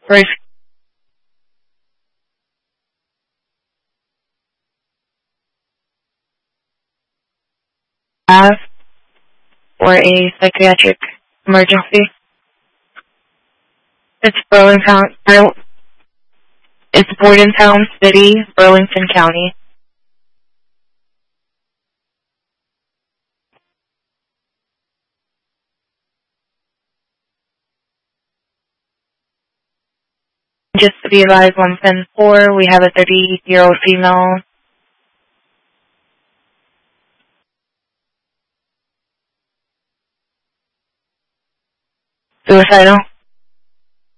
First class or a psychiatric emergency. It's It's Bordentown City, Burlington County. Just to be advised, 110-4, we have a 30-year-old female. Suicidal.